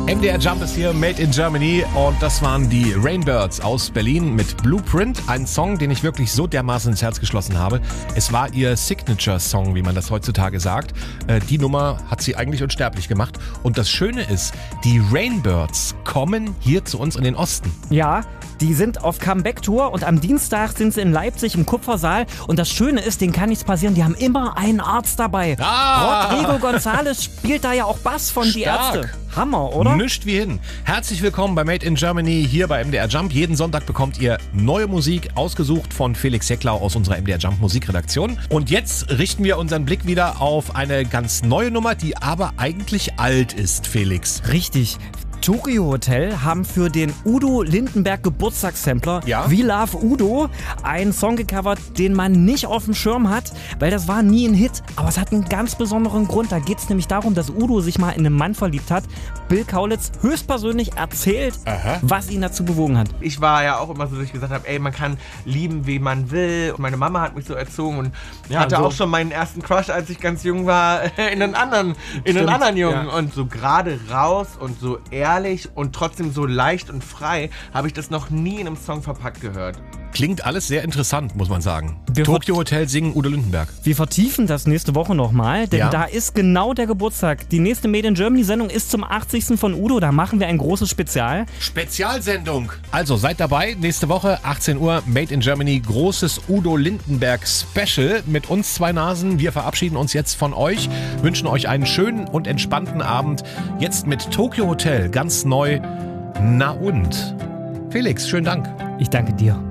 MDR Jump ist hier, Made in Germany, und das waren die Rainbirds aus Berlin mit Blueprint, ein Song, den ich wirklich so dermaßen ins Herz geschlossen habe. Es war ihr Signature-Song, wie man das heutzutage sagt. Die Nummer hat sie eigentlich unsterblich gemacht, und das Schöne ist, die Rainbirds kommen hier zu uns in den Osten. Ja, die sind auf Comeback-Tour und am Dienstag sind sie in Leipzig im Kupfersaal, und das Schöne ist, denen kann nichts passieren, die haben immer einen Arzt dabei. Rodrigo González spielt da ja auch Bass von Die Ärzte. Hammer, oder? Nischt wie hin. Herzlich willkommen bei Made in Germany hier bei MDR Jump. Jeden Sonntag bekommt ihr neue Musik, ausgesucht von Felix Hecklau aus unserer MDR Jump Musikredaktion. Und jetzt richten wir unseren Blick wieder auf eine ganz neue Nummer, die aber eigentlich alt ist, Felix. Richtig. Tokyo Hotel haben für den Udo Lindenberg Geburtstagssampler We Love Udo einen Song gecovert, den man nicht auf dem Schirm hat, weil das war nie ein Hit. Aber es hat einen ganz besonderen Grund. Da geht es nämlich darum, dass Udo sich mal in einen Mann verliebt hat. Bill Kaulitz höchstpersönlich erzählt, was ihn dazu bewogen hat. Ich war ja auch immer so, dass ich gesagt habe, ey, man kann lieben, wie man will. Und meine Mama hat mich so erzogen und hatte auch schon meinen ersten Crush, als ich ganz jung war, in einen anderen Jungen. Ja. Und so gerade raus und so ehrlich und trotzdem so leicht und frei habe ich das noch nie in einem Song verpackt gehört. Klingt alles sehr interessant, muss man sagen. Tokyo Hotel singen Udo Lindenberg. Wir vertiefen das nächste Woche nochmal, denn da ist genau der Geburtstag. Die nächste Made in Germany Sendung ist zum 80. von Udo, da machen wir ein großes Spezial. Spezialsendung! Also seid dabei, nächste Woche 18 Uhr Made in Germany, großes Udo Lindenberg Special mit uns zwei Nasen. Wir verabschieden uns jetzt von euch, wünschen euch einen schönen und entspannten Abend. Jetzt mit Tokyo Hotel, ganz neu. Na und? Felix, schönen Dank. Ich danke dir.